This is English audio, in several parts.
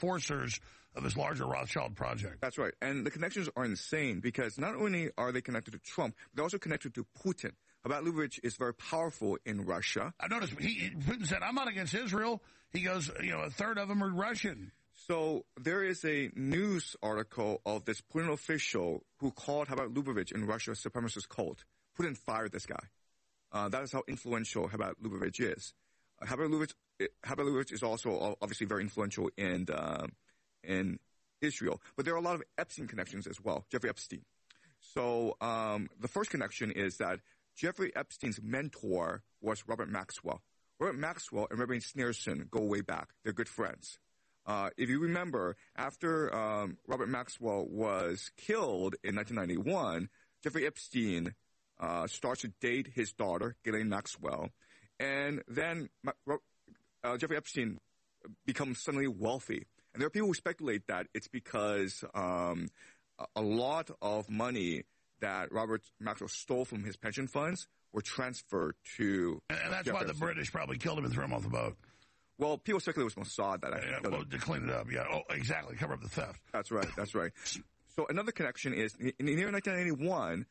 enforcers of this larger Rothschild project. That's right. And the connections are insane because not only are they connected to Trump, but they're also connected to Putin. Chabad Lubavitch is very powerful in Russia. I noticed Putin said, I'm not against Israel. He goes, a third of them are Russian. So there is a news article of this Putin official who called Chabad Lubavitch in Russia a supremacist cult. Putin fired this guy. That is how influential Chabad Lubavitch is. Chabad Lubavitch is also obviously very influential in Israel. But there are a lot of Epstein connections as well, Jeffrey Epstein. So the first connection is that Jeffrey Epstein's mentor was Robert Maxwell. Robert Maxwell and Reverend Sneerson go way back. They're good friends. If you remember, after Robert Maxwell was killed in 1991, Jeffrey Epstein starts to date his daughter, Ghislaine Maxwell. And then Jeffrey Epstein becomes suddenly wealthy. And there are people who speculate that it's because a lot of money that Robert Maxwell stole from his pension funds were transferred to And that's why the British probably killed him and threw him off the boat. Well, people speculate it was Mossad that actually to clean it up, yeah. Oh, exactly, cover up the theft. That's right. So another connection is, in the year 1991,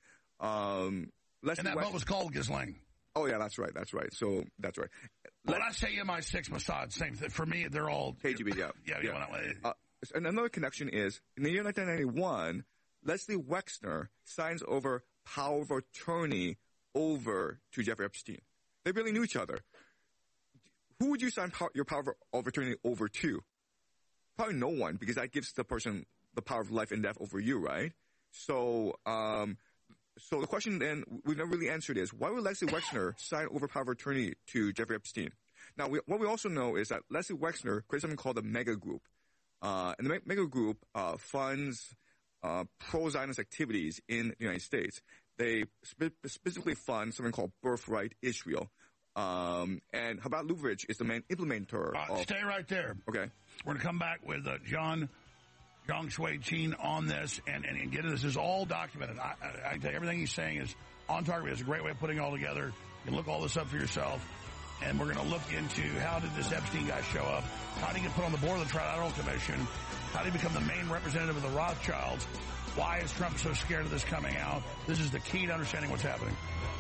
and that boat was called Ghislaine. Oh, yeah, that's right. So, that's right. When I say MI6, Mossad, same thing. For me, they're all... KGB, yeah. Yeah. And another connection is, in the year 1991, Leslie Wexner signs over power of attorney over to Jeffrey Epstein. They really knew each other. Who would you sign your power of attorney over to? Probably no one, because that gives the person the power of life and death over you, right? So the question then, we've never really answered is, why would Leslie Wexner sign over power of attorney to Jeffrey Epstein? Now, what we also know is that Leslie Wexner created something called the Mega Group. And the Mega Group funds pro-Zionist activities in the United States. They specifically fund something called Birthright Israel. And Chabad Lubavitch is the main implementer Stay right there. Okay. We're going to come back with Zhang Shui-Qin on this and get into this. This is all documented. I can tell you, everything he's saying is on target. It's a great way of putting it all together. You can look all this up for yourself. And we're going to look into how did this Epstein guy show up? How did he get put on the board of the Trilateral Commission? How did he become the main representative of the Rothschilds? Why is Trump so scared of this coming out? This is the key to understanding what's happening.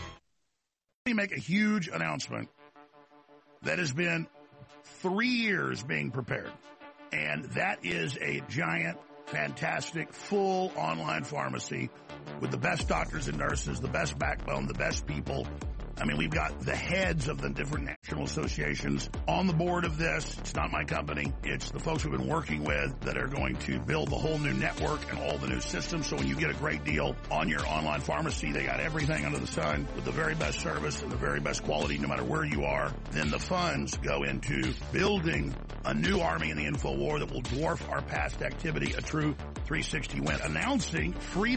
He make a huge announcement that has been 3 years being prepared. And that is a giant, fantastic, full online pharmacy with the best doctors and nurses, the best backbone, the best people. I mean, we've got the heads of the different national associations on the board of this. It's not my company. It's the folks we've been working with that are going to build the whole new network and all the new systems. So when you get a great deal on your online pharmacy, they got everything under the sun with the very best service and the very best quality no matter where you are. Then the funds go into building a new army in the info war that will dwarf our past activity, a true 360 win. Announcing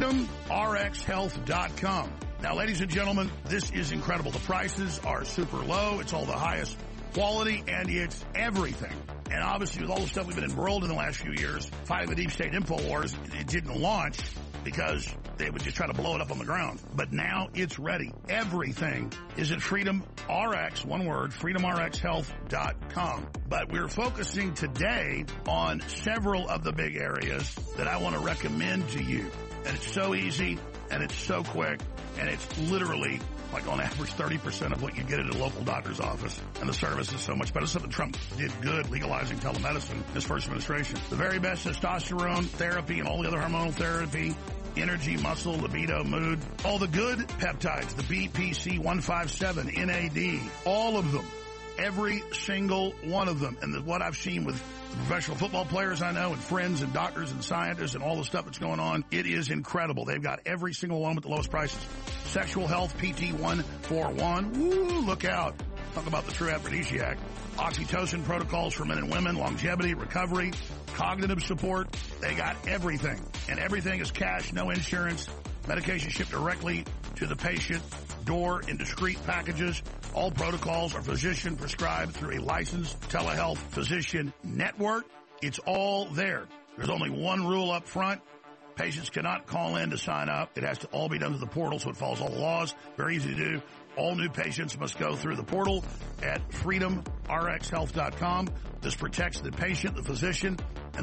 freedomrxhealth.com. Now, ladies and gentlemen, this is incredible. The prices are super low. It's all the highest quality, and it's everything. And obviously, with all the stuff we've been embroiled in the last few years, fighting the deep state info wars, it didn't launch because they would just try to blow it up on the ground. But now it's ready. Everything is at Freedom RX, one word, freedomrxhealth.com. But we're focusing today on several of the big areas that I want to recommend to you. And it's so easy, and it's so quick, and it's literally, like on average, 30% of what you get at a local doctor's office. And the service is so much better. Something Trump did good, legalizing telemedicine, his first administration. The very best testosterone therapy and all the other hormonal therapy, energy, muscle, libido, mood, all the good peptides, the BPC 157, NAD, all of them, every single one of them. And what I've seen with professional football players I know and friends and doctors and scientists and all the stuff that's going on, it is incredible. They've got every single one with the lowest prices. Sexual health, PT 141. Woo, look out. Talk about the true aphrodisiac. Oxytocin protocols for men and women, longevity, recovery, cognitive support. They got everything. And everything is cash, no insurance. Medication shipped directly to the patient door in discreet packages. All protocols are physician prescribed through a licensed telehealth physician network. It's all there. There's only one rule up front. Patients cannot call in to sign up. It has to all be done through the portal, so it follows all the laws. Very easy to do. All new patients must go through the portal at freedomrxhealth.com. This protects the patient, the physician, and